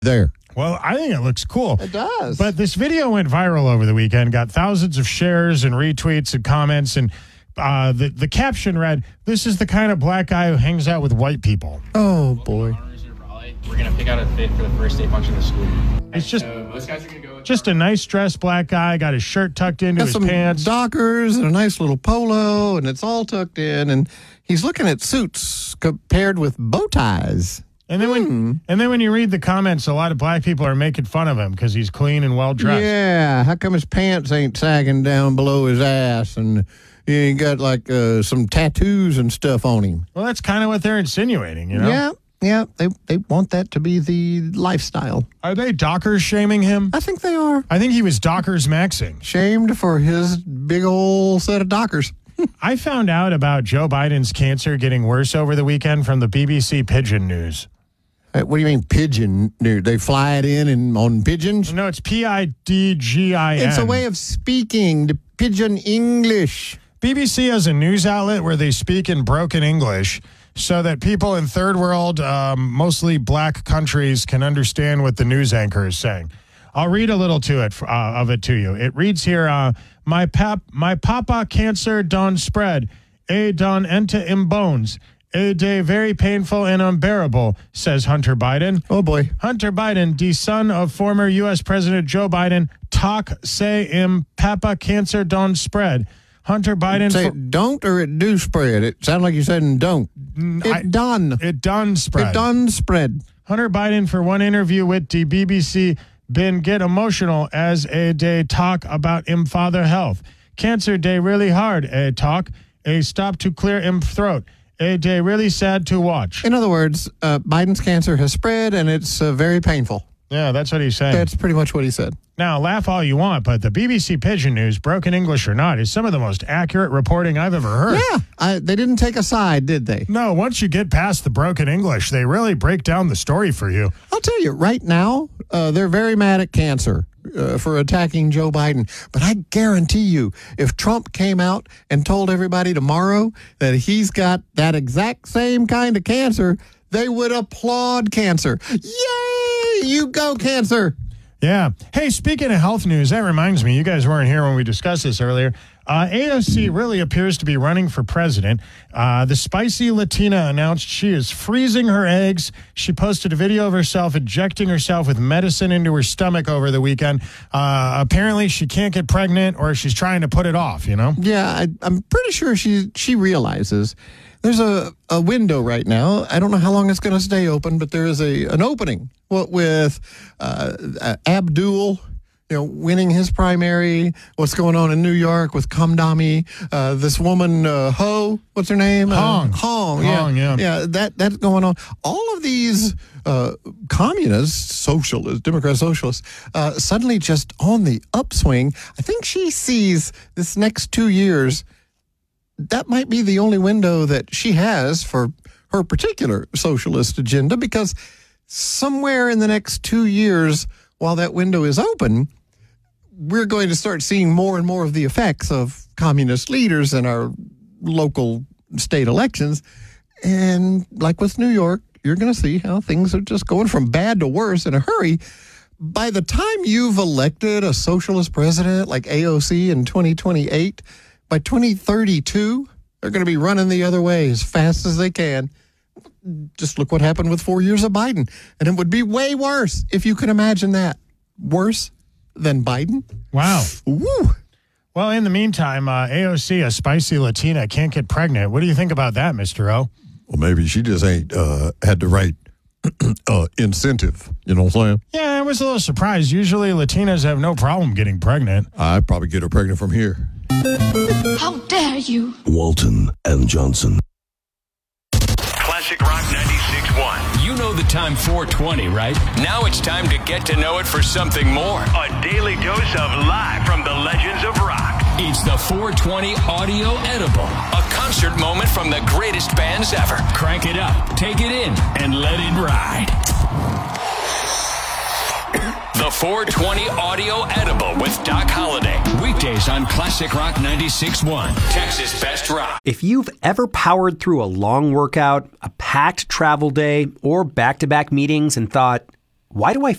there. Well, I think it looks cool. It does. But this video went viral over the weekend, got thousands of shares and retweets and comments, and the caption read, "This is the kind of black guy who hangs out with white people." Oh, boy. We're going to pick out a fit for the first day punch in the school. It's just most guys are going to go with just a nice dressed black guy, got his shirt tucked into Got his some pants. Dockers and a nice little polo, and it's all tucked in, and he's looking at suits compared with bow ties. And then when you read the comments, a lot of black people are making fun of him because he's clean and well dressed. Yeah, how come his pants ain't sagging down below his ass, and he ain't got like some tattoos and stuff on him? Well, that's kind of what they're insinuating, you know? Yeah, they want that to be the lifestyle. Are they Dockers shaming him? I think they are. I think he was Dockers maxing. Shamed for his big old set of Dockers. I found out about Joe Biden's cancer getting worse over the weekend from the BBC Pigeon News. What do you mean pigeon? They fly it in on pigeons? No, it's Pidgin. It's a way of speaking, the pigeon English. BBC has a news outlet where they speak in broken English so that people in third world, mostly black countries, can understand what the news anchor is saying. I'll read a little of it to you. It reads here, my papa cancer done spread, a done enta in bones. A day very painful and unbearable, says Hunter Biden. Oh, boy. Hunter Biden, the son of former U.S. President Joe Biden, talk say im papa cancer don't spread. Hunter Biden... Say it don't or it do spread? It sounds like you said don't. It done. It done spread. It done spread. Hunter Biden, for one interview with the BBC, been get emotional as a day talk about im father health. Cancer day really hard, a talk. A stop to clear im throat. A day really sad to watch. In other words, Biden's cancer has spread, and it's very painful. Yeah, that's what he's saying. That's pretty much what he said. Now, laugh all you want, but the BBC Pigeon News, broken English or not, is some of the most accurate reporting I've ever heard. Yeah, they didn't take a side, did they? No, once you get past the broken English, they really break down the story for you. I'll tell you, right now, they're very mad at cancer for attacking Joe Biden. But I guarantee you, if Trump came out and told everybody tomorrow that he's got that exact same kind of cancer, they would applaud cancer. Yay! You go, cancer! Yeah. Hey, speaking of health news, that reminds me, you guys weren't here when we discussed this earlier. AOC really appears to be running for president. The spicy Latina announced she is freezing her eggs. She posted a video of herself injecting herself with medicine into her stomach over the weekend. Apparently, she can't get pregnant, or she's trying to put it off, you know? Yeah, I'm pretty sure she realizes there's a window right now. I don't know how long it's going to stay open, but there is an opening. With Abdul, winning his primary. What's going on in New York with Kamdami? This woman, Ho, what's her name? Hong, yeah. Yeah, that's going on. All of these communists, socialists, Democrat socialists, suddenly just on the upswing. I think she sees this next 2 years, that might be the only window that she has for her particular socialist agenda, because somewhere in the next 2 years, while that window is open, we're going to start seeing more and more of the effects of communist leaders in our local state elections. And like with New York, you're going to see how things are just going from bad to worse in a hurry. By the time you've elected a socialist president like AOC in 2028, by 2032, they're going to be running the other way as fast as they can. Just look what happened with 4 years of Biden. And it would be way worse if you could imagine that. Worse than Biden? Wow. Woo. Well, in the meantime, AOC, a spicy Latina, can't get pregnant. What do you think about that, Mr. O? Well, maybe she just ain't had the right incentive. You know what I'm saying? Yeah, I was a little surprised. Usually Latinas have no problem getting pregnant. I'd probably get her pregnant from here. How dare you? Walton and Johnson. Classic Rock 96.1. You know the time 420, right? Now it's time to get to know it for something more. A daily dose of live from the legends of rock. It's the 420 Audio Edible, a concert moment from the greatest bands ever. Crank it up, take it in, and let it ride. The 420 Audio Edible with Doc Holliday. Weekdays on Classic Rock 96.1. Texas Best Rock. If you've ever powered through a long workout, a packed travel day, or back-to-back meetings and thought, why do I